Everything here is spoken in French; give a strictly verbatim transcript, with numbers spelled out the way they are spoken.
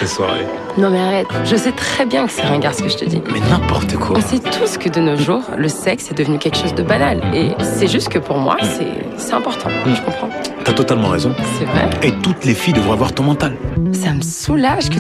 ces soirées. Non mais arrête, je sais très bien que c'est ringard ce que je te dis. Mais n'importe quoi. On sait tous que de nos jours, le sexe est devenu quelque chose de banal. Et c'est juste que pour moi, c'est, c'est important. Mm. Je comprends. T'as totalement raison. C'est vrai. Et toutes les filles devraient avoir ton mental. Ça me soulage que